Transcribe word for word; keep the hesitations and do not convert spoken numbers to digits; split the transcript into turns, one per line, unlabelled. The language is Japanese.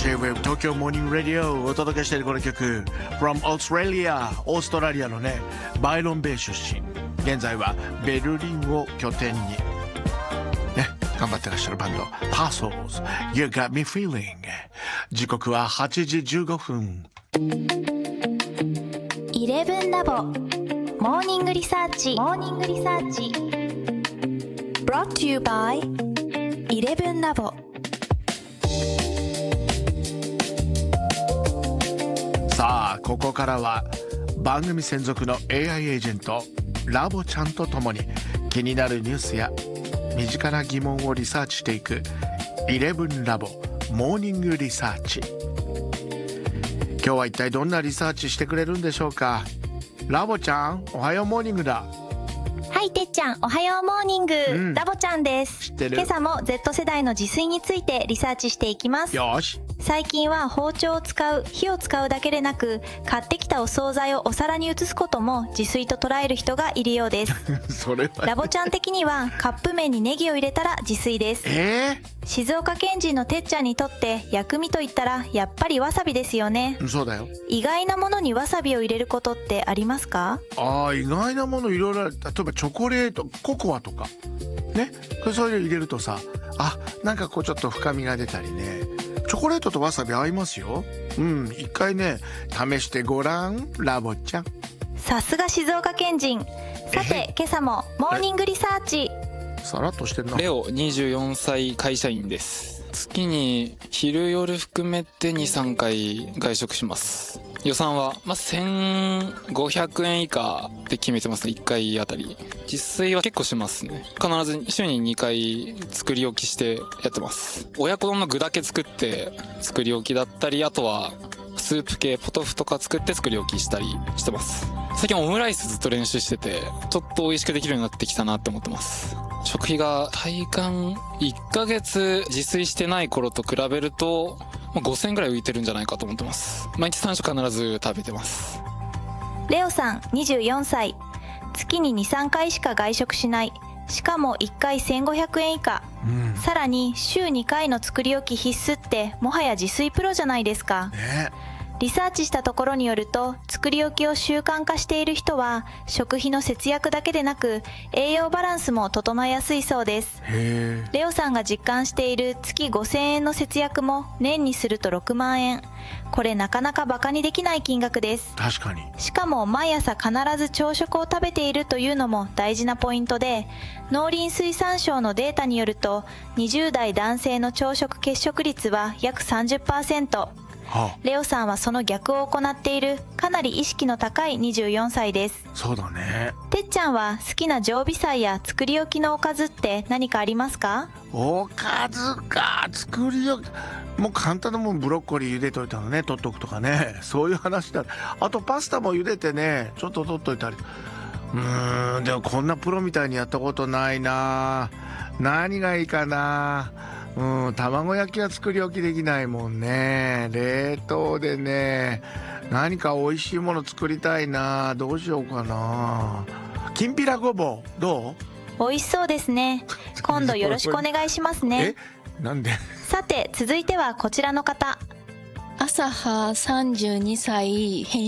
J-Wave 東京モーニングラディオをお届けしているこの曲 From Australia オーストラリアのねバイロンベイ出身、現在はベルリンを拠点にね頑張ってらっしゃるバンド Parcels You Got Me Feeling。 時刻ははちじじゅうごふん。
イレブンラボモーニングリサーチモーニングリサーチ Brought to you by イレブンラボ。
さあここからは番組専属の エーアイ エージェントラボちゃんとともに気になるニュースや身近な疑問をリサーチしていくイレブンラボモーニングリサーチ。今日は一体どんなリサーチしてくれるんでしょうか。ラボちゃんおはようモーニングだ。
はい、てっちゃんおはようモーニング、うん、ラボちゃんです。
知ってる。
今朝も Z 世代の自炊についてリサーチしていきます。
よし。
最近は包丁を使う、火を使うだけでなく、買ってきたお惣菜をお皿に移すことも自炊と捉える人がいるようです
それは、ね、
ラボちゃん的にはカップ麺にネギを入れたら自炊です。
えー、
静岡県人のてっちゃんにとって薬味といったらやっぱりわさびですよね。
そうだよ。
意外なものにわさびを入れることってありますか？
ああ、意外なものいろいろある。例えばチョコレート、ココアとかね、そういうの入れるとさ、あ、なんかこうちょっと深みが出たりね。チョコレートとわさび合いますよ。うん、一回ね試してごらんラボちゃん。
さすが静岡県人。さて今朝もモーニングリサーチ。
さらっとしてるな。
レオにじゅうよんさい会社員です。月に昼夜含めて にさんかい外食します。予算は、まあ、せんごひゃくえん以下で決めてますね。いっかいあたり。自炊は結構しますね。必ず週ににかい作り置きしてやってます。親子丼の具だけ作って作り置きだったり、あとはスープ系ポトフとか作って作り置きしたりしてます。最近オムライスずっと練習してて、ちょっと美味しくできるようになってきたなって思ってます。食費が体感いっかげつ自炊してない頃と比べるとごせんえんぐらい浮いてるんじゃないかと思ってます。毎日さん食必ず食べてます。
レオさんにじゅうよんさい。月に にさんかいしか外食しない。しかもいっかいせんごひゃくえん以下、うん、さらに週にかいの作り置き必須ってもはや自炊プロじゃないですか、ね。リサーチしたところによると、作り置きを習慣化している人は食費の節約だけでなく栄養バランスも整えやすいそうです。
へー。
レオさんが実感している月ごせんえんの節約も年にするとろくまんえん。これなかなかバカにできない金額です。
確かに。
しかも毎朝必ず朝食を食べているというのも大事なポイントで、農林水産省のデータによるとにじゅう代男性の朝食欠食率は約 さんじゅっパーセント。はあ、レオさんはその逆を行っているかなり意識の高いにじゅうよんさいです。
そうだね。
てっちゃんは好きな常備菜や作り置きのおかずって何かありますか？
おかずか、作り置きもう簡単なもん、ブロッコリー茹でといたのね取っとくとかね、そういう話だ。あとパスタも茹でてねちょっと取っといたり。うーん、でもこんなプロみたいにやったことないな。何がいいかな。うん、卵焼きは作り置きできないもんね。冷凍でね何か美味しいもの作りたいな。どうしようかな。きんぴらごぼうどう？
美味しそうですね。今度よろしくお願いしますね。
え、なんで？
さて続いてはこちらの方。
朝葉さんじゅうにさい編